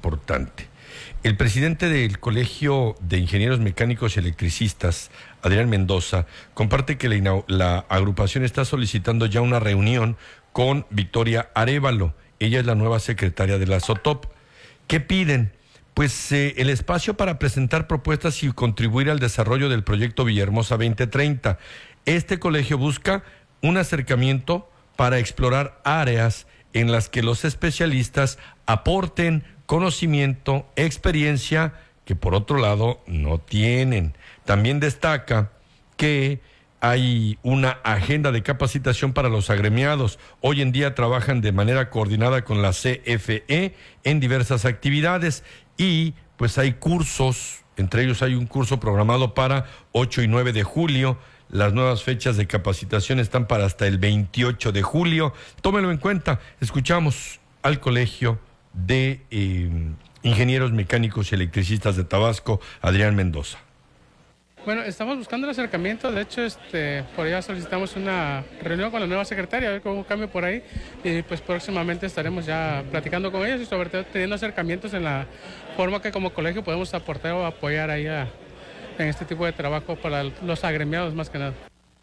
importante. El presidente del Colegio de Ingenieros Mecánicos y Electricistas, Adrián Mendoza, comparte que la agrupación está solicitando ya una reunión con Victoria Arévalo. Ella es la nueva secretaria de la SOTOP. ¿Qué piden? Pues el espacio para presentar propuestas y contribuir al desarrollo del proyecto Villahermosa 2030. Este colegio busca un acercamiento para explorar áreas en las que los especialistas aporten conocimiento, experiencia, que por otro lado no tienen. También destaca que hay una agenda de capacitación para los agremiados. Hoy en día trabajan de manera coordinada con la CFE en diversas actividades y pues hay cursos, entre ellos hay un curso programado para 8 y 9 de julio. Las nuevas fechas de capacitación están para hasta el 28 de julio. Tómelo en cuenta. Escuchamos al Colegio de Ingenieros Mecánicos y Electricistas de Tabasco, Adrián Mendoza. Bueno, estamos buscando el acercamiento. De hecho, por allá solicitamos una reunión con la nueva secretaria, a ver cómo cambio por ahí. Y pues próximamente estaremos ya platicando con ellos y sobre todo teniendo acercamientos en la forma que como colegio podemos aportar o apoyar ahí en este tipo de trabajo para los agremiados más que nada.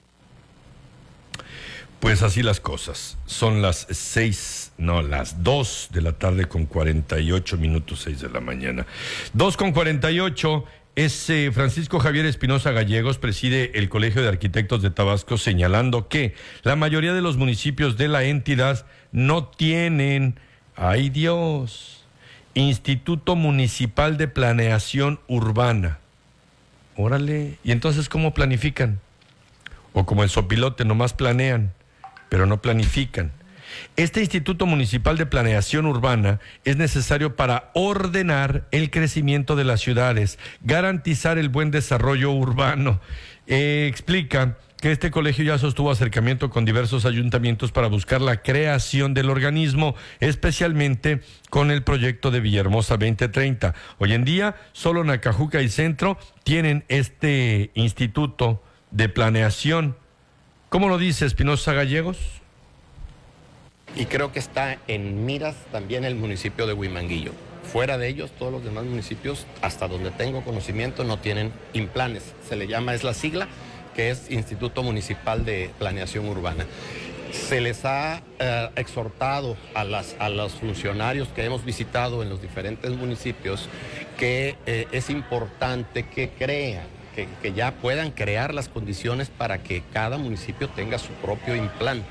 Pues así las cosas. Son las 2 de la tarde con 48 minutos, 6 de la mañana. 2 con 48. Es Francisco Javier Espinosa Gallegos, preside el Colegio de Arquitectos de Tabasco, señalando que la mayoría de los municipios de la entidad no tienen, ¡ay Dios!, Instituto Municipal de Planeación Urbana. Órale, ¿y entonces cómo planifican? O como el sopilote, nomás planean, pero no planifican. Este Instituto Municipal de Planeación Urbana es necesario para ordenar el crecimiento de las ciudades, garantizar el buen desarrollo urbano. Explica que este colegio ya sostuvo acercamiento con diversos ayuntamientos para buscar la creación del organismo, especialmente con el proyecto de Villahermosa 2030. Hoy en día, solo Nacajuca y Centro tienen este Instituto de Planeación. ¿Cómo lo dice Espinosa Gallegos? Y creo que está en miras también el municipio de Huimanguillo. Fuera de ellos, todos los demás municipios, hasta donde tengo conocimiento, no tienen IMPLANES. Se le llama, es la sigla, que es Instituto Municipal de Planeación Urbana. Se les ha exhortado a los funcionarios que hemos visitado en los diferentes municipios que es importante que crean, que ya puedan crear las condiciones para que cada municipio tenga su propio IMPLAN.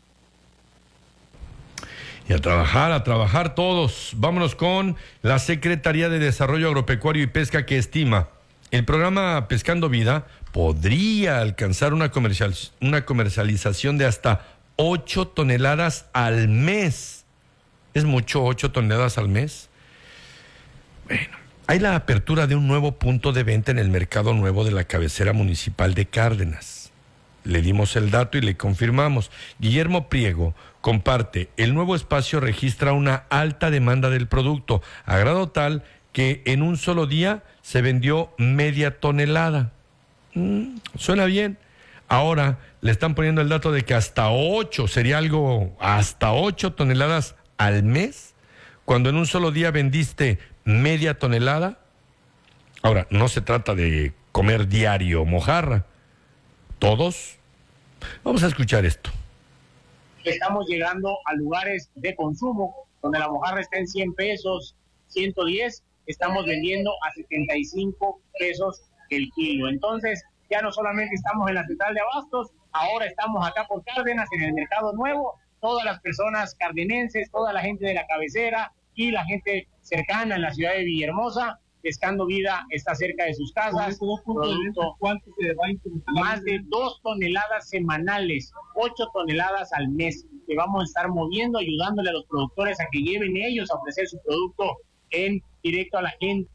Y a trabajar todos. Vámonos con la Secretaría de Desarrollo Agropecuario y Pesca, que estima el programa Pescando Vida podría alcanzar una comercialización de hasta 8 toneladas al mes. ¿Es mucho 8 toneladas al mes? Bueno, hay la apertura de un nuevo punto de venta en el Mercado Nuevo de la cabecera municipal de Cárdenas. Le dimos el dato y le confirmamos. Guillermo Priego comparte, el nuevo espacio registra una alta demanda del producto, a grado tal que en un solo día se vendió media tonelada. Suena bien. Ahora le están poniendo el dato de que hasta 8 toneladas al mes, cuando en un solo día vendiste media tonelada. Ahora, no se trata de comer diario mojarra. Todos. Vamos a escuchar esto. Estamos llegando a lugares de consumo donde la mojarra está en 100 pesos, 110, estamos vendiendo a 75 pesos el kilo. Entonces, ya no solamente estamos en la central de abastos, ahora estamos acá por Cárdenas, en el Mercado Nuevo. Todas las personas cardenenses, toda la gente de la cabecera y la gente cercana en la ciudad de Villahermosa, Pescando Vida está cerca de sus casas. ¿Cuánto se va a incrementar? Más de 2 toneladas semanales, 8 toneladas al mes, que vamos a estar moviendo, ayudándole a los productores a que lleven ellos a ofrecer su producto en directo a la gente.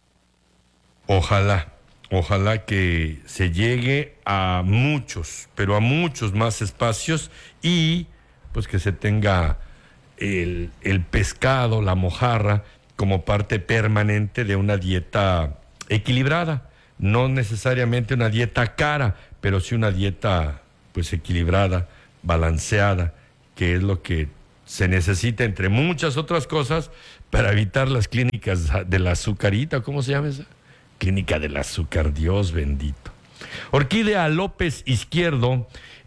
Ojalá que se llegue a muchos, pero a muchos más espacios y pues que se tenga el pescado, la mojarra, como parte permanente de una dieta equilibrada, no necesariamente una dieta cara, pero sí una dieta pues equilibrada, balanceada, que es lo que se necesita entre muchas otras cosas para evitar las clínicas de la azucarita, ¿cómo se llama esa? Clínica del azúcar, Dios bendito. Orquídea López Izquierdo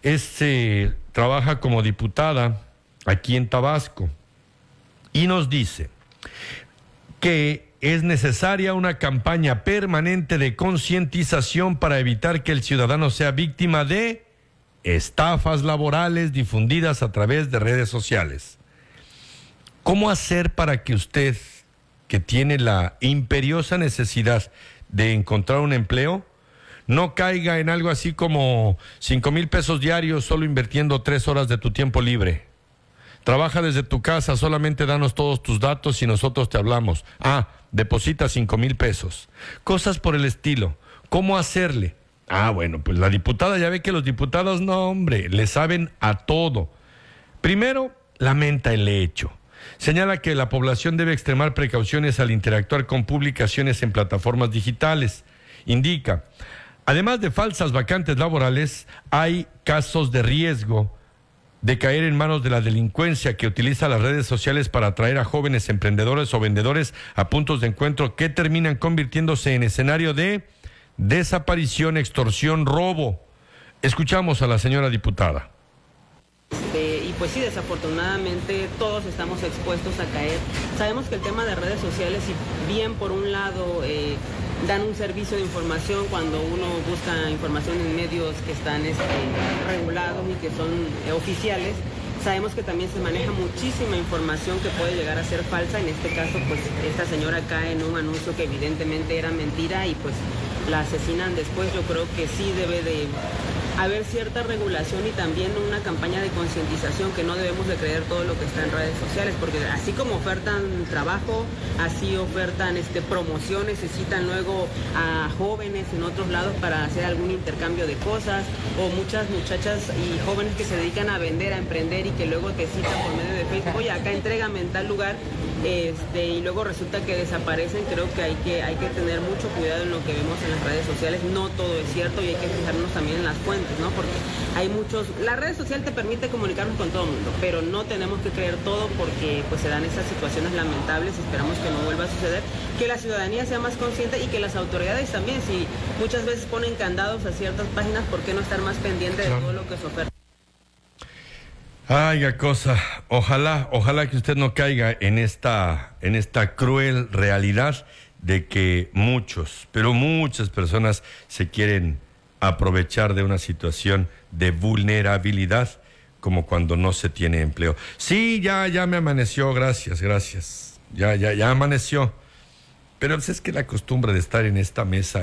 trabaja como diputada aquí en Tabasco y nos dice que es necesaria una campaña permanente de concientización para evitar que el ciudadano sea víctima de estafas laborales difundidas a través de redes sociales. ¿Cómo hacer para que usted, que tiene la imperiosa necesidad de encontrar un empleo, no caiga en algo así como 5,000 pesos diarios solo invirtiendo 3 horas de tu tiempo libre? Trabaja desde tu casa, solamente danos todos tus datos y nosotros te hablamos. Deposita 5,000 pesos. Cosas por el estilo. ¿Cómo hacerle? Bueno, pues la diputada, ya ve que los diputados, no hombre, le saben a todo. Primero, lamenta el hecho. Señala que la población debe extremar precauciones al interactuar con publicaciones en plataformas digitales. Indica, además de falsas vacantes laborales, hay casos de riesgo de caer en manos de la delincuencia que utiliza las redes sociales para atraer a jóvenes emprendedores o vendedores a puntos de encuentro que terminan convirtiéndose en escenario de desaparición, extorsión, robo. Escuchamos a la señora diputada. Y pues sí, desafortunadamente todos estamos expuestos a caer. Sabemos que el tema de redes sociales, si bien por un lado dan un servicio de información cuando uno busca información en medios que están regulados y que son oficiales, sabemos que también se maneja muchísima información que puede llegar a ser falsa. En este caso, pues esta señora cae en un anuncio que evidentemente era mentira y pues la asesinan después. Yo creo que sí debe de haber cierta regulación y también una campaña de concientización, que no debemos de creer todo lo que está en redes sociales, porque así como ofertan trabajo, así ofertan promoción, necesitan luego a jóvenes en otros lados para hacer algún intercambio de cosas, o muchas muchachas y jóvenes que se dedican a vender, a emprender y que luego te citan por medio de Facebook, oye, acá entrégame en tal lugar, y luego resulta que desaparecen. Creo que hay que tener mucho cuidado en lo que vemos en las redes sociales. No todo es cierto y hay que fijarnos también en las fuentes, ¿no? Porque hay la red social te permite comunicarnos con todo el mundo, pero no tenemos que creer todo porque pues se dan esas situaciones lamentables. Esperamos que no vuelva a suceder, que la ciudadanía sea más consciente y que las autoridades también, si muchas veces ponen candados a ciertas páginas, ¿por qué no estar más pendiente de todo lo que se oferta? Ay, cosa, ojalá que usted no caiga en esta cruel realidad de que muchas personas se quieren aprovechar de una situación de vulnerabilidad, como cuando no se tiene empleo. Sí, ya me amaneció, gracias. Ya amaneció. Pero es que la costumbre de estar en esta mesa,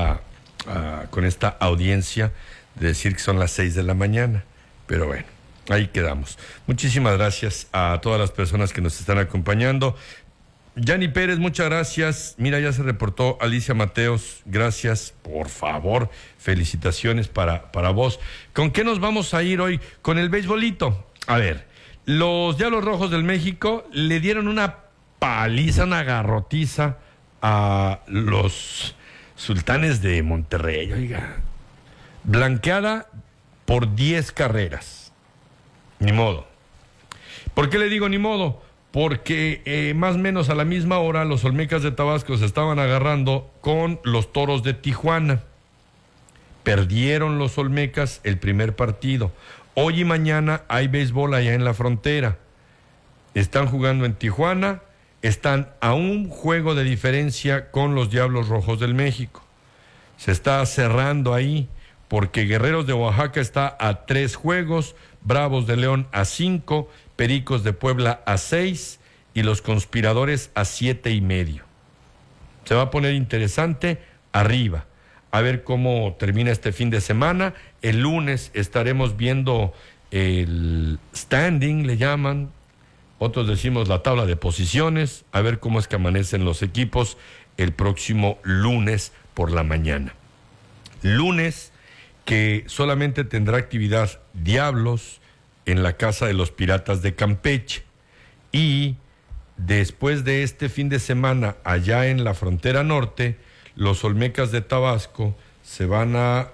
con esta audiencia, de decir que son las 6 de la mañana. Pero bueno, ahí quedamos. Muchísimas gracias a todas las personas que nos están acompañando. Yanni Pérez, muchas gracias. Mira, ya se reportó Alicia Mateos. Gracias, por favor. Felicitaciones para vos. ¿Con qué nos vamos a ir hoy? Con el beisbolito. A ver, los Diablos Rojos del México le dieron una paliza, una garrotiza a los Sultanes de Monterrey. Oiga, blanqueada por 10 carreras. Ni modo. ¿Por qué le digo ni modo? Porque más o menos a la misma hora los Olmecas de Tabasco se estaban agarrando con los Toros de Tijuana. Perdieron los Olmecas el primer partido. Hoy y mañana hay béisbol allá en la frontera. Están jugando en Tijuana, están a un juego de diferencia con los Diablos Rojos del México. Se está cerrando ahí porque Guerreros de Oaxaca está a 3 juegos, Bravos de León a 5, Pericos de Puebla a 6 y los Conspiradores a 7.5. Se va a poner interesante arriba. A ver cómo termina este fin de semana. El lunes estaremos viendo el standing, le llaman. Otros decimos la tabla de posiciones. A ver cómo es que amanecen los equipos el próximo lunes por la mañana. Lunes que solamente tendrá actividad Diablos en la Casa de los Piratas de Campeche. Y después de este fin de semana, allá en la frontera norte, los Olmecas de Tabasco se van a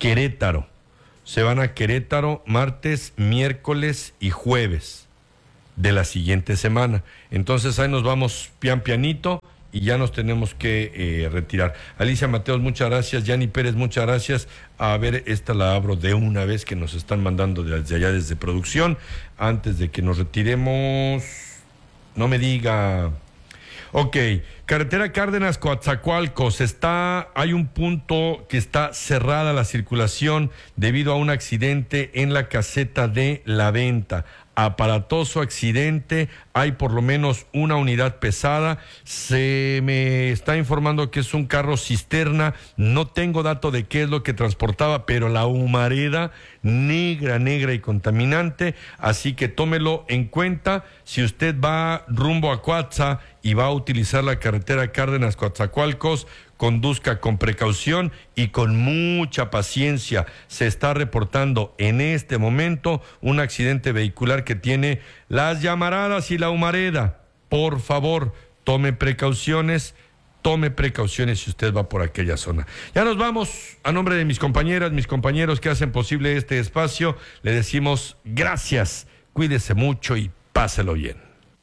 Querétaro. Se van a Querétaro martes, miércoles y jueves. de la siguiente semana. Entonces ahí nos vamos pianito y ya nos tenemos que retirar. Alicia Mateos, muchas gracias. Yanni Pérez, muchas gracias. A ver, esta la abro de una vez, que nos están mandando desde allá, desde producción. Antes de que nos retiremos, no me diga. Ok, carretera Cárdenas-Coatzacoalcos, hay un punto que está cerrada la circulación debido a un accidente en la caseta de La Venta. Aparatoso accidente, hay por lo menos una unidad pesada. Se me está informando que es un carro cisterna, no tengo dato de qué es lo que transportaba, pero la humareda negra y contaminante, así que tómelo en cuenta. Si usted va rumbo a Coatza y va a utilizar la carretera Cárdenas-Coatzacoalcos, conduzca con precaución y con mucha paciencia. Se está reportando en este momento un accidente vehicular que tiene las llamaradas y la humareda. Por favor, tome precauciones si usted va por aquella zona. Ya nos vamos. A nombre de mis compañeras, mis compañeros que hacen posible este espacio, le decimos gracias, cuídese mucho y páselo bien.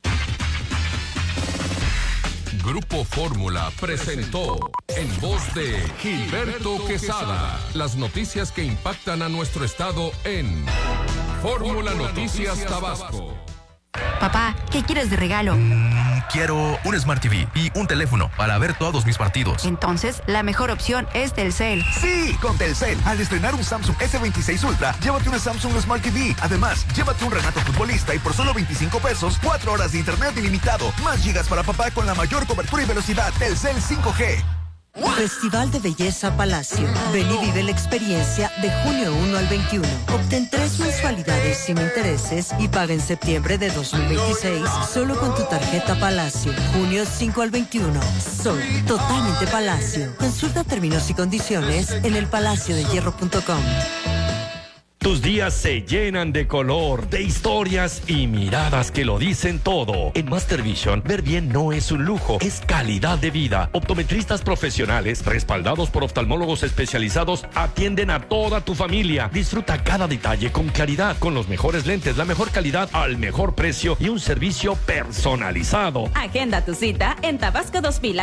Grupo Fórmula presentó, en voz de Gilberto Quesada, las noticias que impactan a nuestro estado en Fórmula Noticias Tabasco. Papá, ¿qué quieres de regalo? Quiero un Smart TV y un teléfono para ver todos mis partidos. Entonces, la mejor opción es Telcel. Sí, con Telcel. Al estrenar un Samsung S26 Ultra, llévate una Samsung Smart TV. Además, llévate un Renato Futbolista y por solo 25 pesos, 4 horas de internet ilimitado. Más gigas para papá con la mayor cobertura y velocidad. Telcel 5G. Festival de Belleza Palacio. Ven y vive la experiencia de junio 1 al 21. Obtén 3 mensualidades sin intereses y paga en septiembre de 2026 solo con tu tarjeta Palacio. Junio 5 al 21. Soy totalmente Palacio. Consulta términos y condiciones en elpalaciodehierro.com. Tus días se llenan de color, de historias y miradas que lo dicen todo. En Master Vision, ver bien no es un lujo, es calidad de vida. Optometristas profesionales, respaldados por oftalmólogos especializados, atienden a toda tu familia. Disfruta cada detalle con claridad, con los mejores lentes, la mejor calidad al mejor precio y un servicio personalizado. Agenda tu cita en Tabasco 2000 al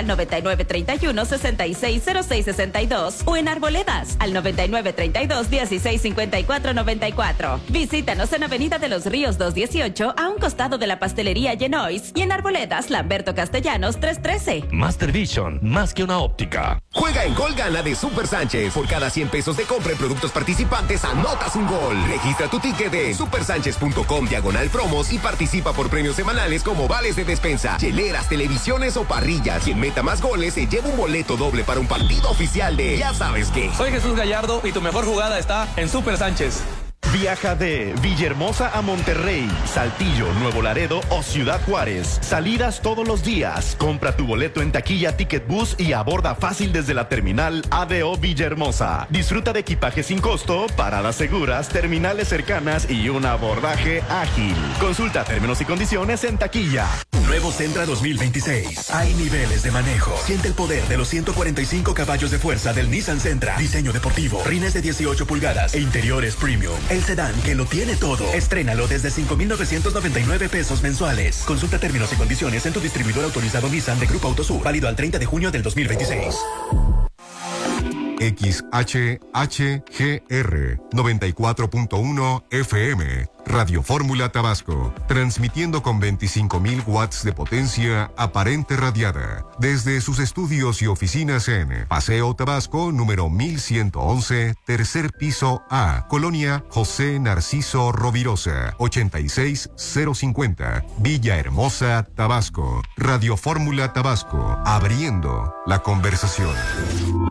9932-660662 o en Arboledas al 9932-1654-94. Visítanos en Avenida de los Ríos 218 a un costado de la pastelería Genois y en Arboledas Lamberto Castellanos 313. Master Vision, más que una óptica. Juega en Gol Gana de Super Sánchez. Por cada 100 pesos de compra en productos participantes, anotas un gol. Registra tu ticket de supersanchez.com/promos y participa por premios semanales como vales de despensa, hieleras, televisiones o parrillas. Quien meta más goles se lleva un boleto doble para un partido oficial de ya sabes qué. Soy Jesús Gallardo y tu mejor jugada está en Super Sánchez. Viaja de Villahermosa a Monterrey, Saltillo, Nuevo Laredo o Ciudad Juárez. Salidas todos los días. Compra tu boleto en taquilla Ticket Bus y aborda fácil desde la terminal ADO Villahermosa. Disfruta de equipaje sin costo, paradas seguras, terminales cercanas y un abordaje ágil. Consulta términos y condiciones en taquilla. Nuevo Sentra 2026. Hay niveles de manejo. Siente el poder de los 145 caballos de fuerza del Nissan Sentra. Diseño deportivo, rines de 18 pulgadas e interiores premium. El sedán que lo tiene todo. Estrénalo desde 5,999 pesos mensuales. Consulta términos y condiciones en tu distribuidor autorizado Nissan de Grupo Autosur. Válido al 30 de junio del 2026. XHHGR 94.1 FM Radio Fórmula Tabasco, transmitiendo con 25,000 watts de potencia aparente radiada desde sus estudios y oficinas en Paseo Tabasco número 1111, tercer piso A, Colonia José Narciso Rovirosa, 86050, Villahermosa, Tabasco. Radio Fórmula Tabasco, abriendo la conversación.